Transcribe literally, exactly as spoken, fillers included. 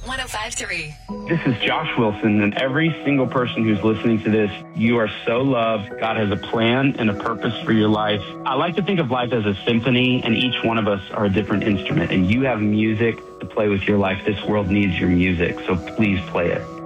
one oh five point three. This is Josh Wilson, and every single person who's listening to this, you are so loved. God has a plan and a purpose for your life. I like to think of life as a symphony, and each one of us are a different instrument, and you have music to play with your life. This world needs your music, so please play it.